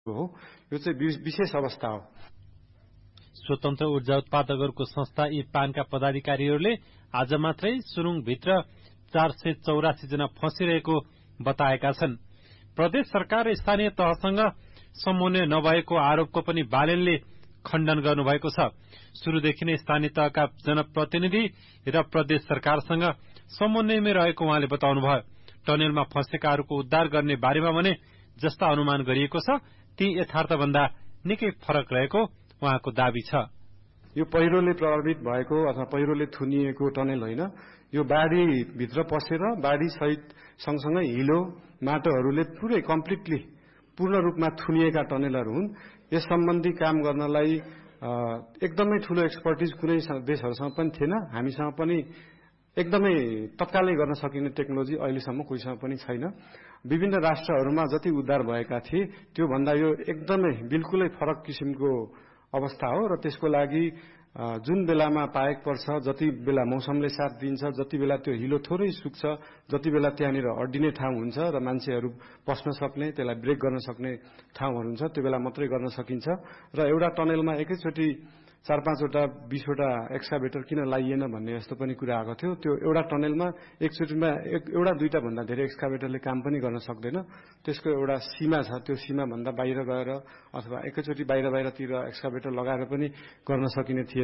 हो। यो चाहिँ विशेष अवस्था हो। स्वतन्त्र ऊर्जा उत्पादकहरूको संस्था इपानका पदाधिकारीहरूले आज मात्रै सुरुङभित्र 484 जना फँसिरहेको बताएका छन्। प्रदेश सरकार र स्थानीय तहसँग समन्वय नभएको आरोपको पनि बालेनले खण्डन गर्नुभएको छ। सुरुदेखि नै स्थानीय तहका जनप्रतिनिधि र प्रदेश सरकारसँग समन्वयमै रहेको उहाँले बताउनुभयो। टनेलमा फँसेकाहरूको उद्धार गर्ने बारेमा भने जस्ता अनुमान गरिएको छ ती यथार्थभन्दा निकै फरक रहेको उहाँको दाबी छ। यो पहिरोले प्रभावित भएको अथवा पहिरोले थुनिएको टनेल होइन, यो बाढीभित्र पसेर बाढी सहित सँगसँगै हिलो माटोहरूले पुरै कम्प्लिटली पूर्ण रूपमा थुनिएका टनेलहरू हुन्। यस सम्बन्धी काम गर्नलाई एकदमै ठूलो एक्सपर्टिज कुनै देशहरूसँग पनि थिएन। हामीसँग पनि एकदमै तत्कालै गर्न सकिने टेक्नोलोजी अहिलेसम्म कोहीसँग पनि छैन। विभिन्न राष्ट्रहरूमा जति उद्धार भएका थिए त्यो भन्दा यो एकदमै बिल्कुलै फरक किसिमको अवस्था हो र त्यसको लागि जुन बेलामा पाएक पर्छ, जति बेला मौसमले साथ दिन्छ, जति बेला त्यो हिलो थोरै सुक्छ, जति बेला त्यहाँनिर अड्डिने ठाउँ हुन्छ र मान्छेहरू पस्न सक्ने, त्यसलाई ब्रेक गर्न सक्ने ठाउँहरू हुन्छ, त्यो बेला मात्रै गर्न सकिन्छ। र एउटा टनेलमा एकैचोटि 4-5वटा 20वटा एक्सकाभेटर किन लाइएन भन्ने जस्तो पनि कुरा आएको थियो। त्यो एउटा टनेलमा एकचोटिमा एउटा दुईटा भन्दा धेरै एक्सकाभेटरले काम पनि गर्न सक्दैन। त्यसको एउटा सीमा छ, त्यो सीमा भन्दा बाहिर गएर अथवा एकैचोटि बाहिरतिर एक्सकाभेटर लगाएर पनि गर्न सकिने थिएन।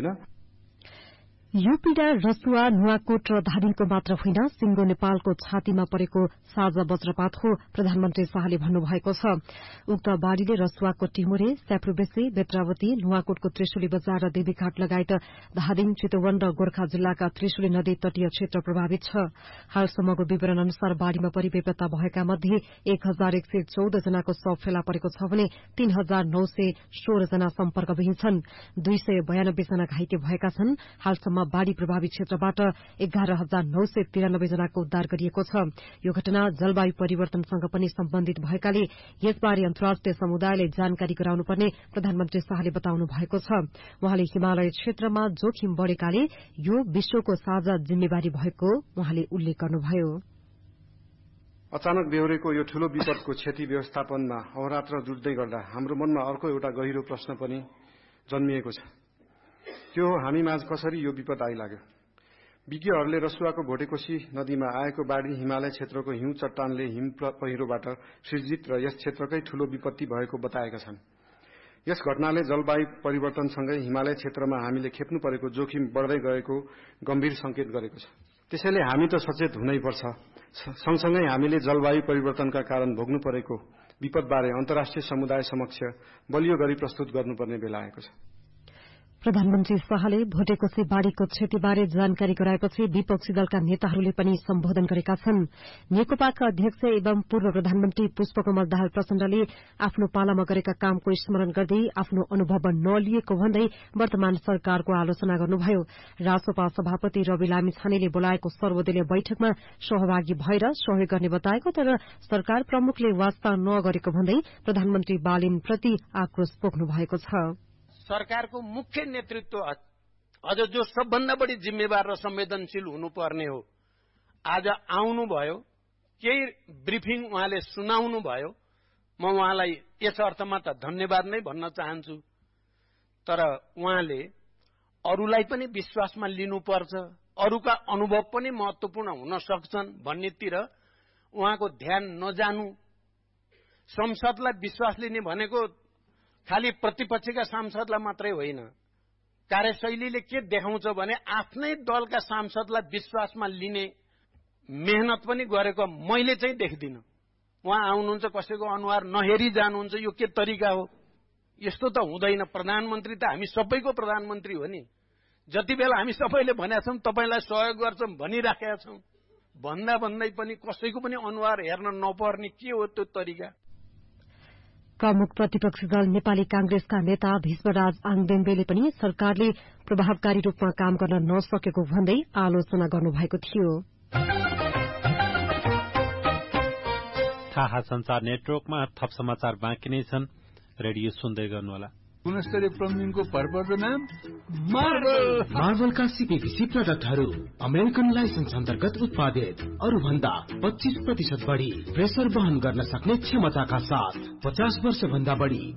यो पीड़ा रसुवा, नुवाकोट र धादिङको मात्र होइन, सिंगो नेपालको छातीमा परेको साझा वज्रपात हो, प्रधानमन्त्री शाहले भन्नुभएको छ। उक्त बाढ़ीले रसुवाको टिमुरे, स्याप्रुबेसी, बेत्रावती, नुवाकोटको त्रिशुली बजार र देवीघाट लगायत धादिङ, चितवन र गोर्खा जिल्लाका त्रिशुली नदी तटीय क्षेत्र प्रभावित छ। हालसम्मको विवरण अनुसार बाढ़ीमा परि बेपत्ता भएका मध्ये 1114 जनाको शव फेला परेको छ भने 3916 जना सम्पर्कविहीन छन्। 292 जना घाइते भएका छन्। हालसम्म बाढ़ी प्रभावित क्षेत्रबाट 11,993 जनाको उद्धार गरिएको छ। यो घटना जलवायु परिवर्तनसँग पनि सम्बन्धित भएकाले यसबारे अन्तर्राष्ट्रिय समुदायले जानकारी गराउनुपर्ने प्रधानमन्त्री शाहले बताउनु भएको छ। उहाँले हिमालय क्षेत्रमा जोखिम बढ़ेकाले यो विश्वको साझा जिम्मेवारी भएको उहाँले उल्लेख गर्नुभयो। अचानक बेहोरेको यो ठूलो विपदको क्षति व्यवस्थापनमा अहोरात्र जुट्दै गर्दा हाम्रो मनमा अर्को एउटा गहिरो प्रश्न पनि जन्मिएको छ। त्यो हामी माझ कसरी यो विपद आइलाग्यो। विज्ञहरूले रसुवाको भोटेकोशी नदीमा आएको बाढ़ी हिमालय क्षेत्रको हिउँ चट्टानले हिम पहिरोबाट सृजित र यस क्षेत्रकै ठूलो विपत्ति भएको बताएका छन्। यस घटनाले जलवायु परिवर्तनसँगै हिमालय क्षेत्रमा हामीले खेप्नु परेको जोखिम बढ्दै गएको गम्भीर संकेत गरेको छ। त्यसैले हामी त सचेत हुनै पर्छ। सँगसँगै हामीले जलवायु परिवर्तनका कारण भोग्नु परेको विपदबारे अन्तर्राष्ट्रिय समुदाय समक्ष बलियो गरी प्रस्तुत गर्नुपर्ने बेला आएको छ। प्रधानमन्त्री शाहले भोटेकोशी बाढ़ीको क्षतिबारे जानकारी गराएपछि विपक्षी दलका नेताहरूले पनि सम्बोधन गरेका छन्। नेकपाका अध्यक्ष एवं पूर्व प्रधानमन्त्री पुष्पकमल दाहाल प्रचण्डले आफ्नो पालामा गरेका कामको स्मरण गर्दै आफ्नो अनुभव नलिएको भन्दै वर्तमान सरकारको आलोचना गर्नुभयो। रासोपा सभापति रवि लामिछानेले बोलाएको सर्वदलीय बैठकमा सहभागी भएर सहयोग गर्ने बताएको तर सरकार प्रमुखले वास्ता नगरेको भन्दै प्रधानमन्त्री बालेनप्रति आक्रोश पोख्नु भएको छ। सरकारको मुख्य नेतृत्व अझ जो सबभन्दा बढी जिम्मेवार र संवेदनशील हुनुपर्ने हो, आज आउनुभयो, केही ब्रिफिङ उहाँले सुनाउनु भयो। म उहाँलाई यस अर्थमा त धन्यवाद नै भन्न चाहन्छु। तर उहाँले अरूलाई पनि विश्वासमा लिनुपर्छ, अरूका अनुभव पनि महत्वपूर्ण हुन सक्छन् भन्नेतिर उहाँको ध्यान नजानु। संसदलाई विश्वास लिने भनेको खाली प्रतिपक्षका सांसदलाई मात्रै होइन। कार्यशैलीले के देखाउँछ भने आफ्नै दलका सांसदलाई विश्वासमा लिने मेहनत पनि गरेको मैले चाहिँ देख्दिनँ। उहाँ आउनुहुन्छ, कसैको अनुहार नहेरी जानुहुन्छ, यो के तरिका हो? यस्तो त हुँदैन। प्रधानमन्त्री त हामी सबैको प्रधानमन्त्री हो नि। जति बेला हामी सबैले भनेका छौँ तपाईलाई सहयोग गर्छौँ भनिराखेका छौँ, भन्दै पनि कसैको पनि अनुहार हेर्न नपर्ने के हो त्यो तरिका? प्रमुख प्रतिपक्षी दल नेपाली कांग्रेसका नेता भीष्मराज आङदेम्बेले पनि सरकारले प्रभावकारी रूपमा काम गर्न नसकेको भन्दै आलोचना गर्नुभएको थियो। थाहा संचार नेटवर्कमा थप समाचार बाँकी नै छन्। रेडियो सुन्दै गर्नुहोला। गुणस्तरीय प्लम्बिङको भरपर्दो नाम मार्बलका सीपीभीसी प्रडक्टहरू अमेरिकन लाइसेन्स अन्तर्गत उत्पादित, अरू भन्दा 25% बढी प्रेसर वहन गर्न सक्ने क्षमताका साथ 50 वर्ष भन्दा बढी